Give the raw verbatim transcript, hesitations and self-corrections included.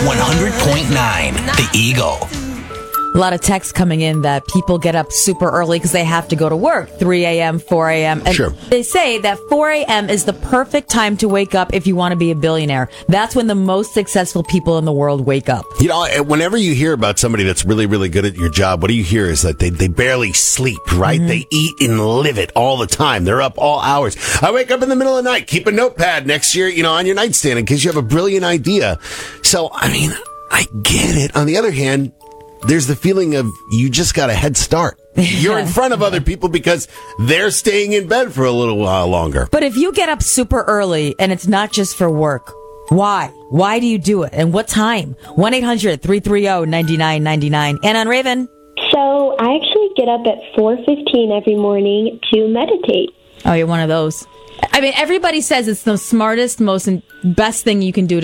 one hundred point nine The Eagle. A lot of texts coming in that people get up super early because they have to go to work, three a.m., four a.m. And Sure. They say that four a.m. is the perfect time to wake up if you want to be a billionaire. That's when the most successful people in the world wake up. You know, whenever you hear about somebody that's really, really good at your job, what do you hear is that they, they barely sleep, right? Mm-hmm. They eat and live it all the time. They're up all hours. I wake up in the middle of the night, keep a notepad next year, you know, on your nightstand in case you have a brilliant idea. So, I mean, I get it. On the other hand, there's the feeling of you just got a head start. You're in front of other people because they're staying in bed for a little while longer. But if you get up super early and it's not just for work, why? Why do you do it? And what time? one eight hundred three three zero nine nine nine nine. And on Raven? So I actually get up at four fifteen every morning to meditate. Oh, you're one of those. I mean, everybody says it's the smartest, most best thing you can do to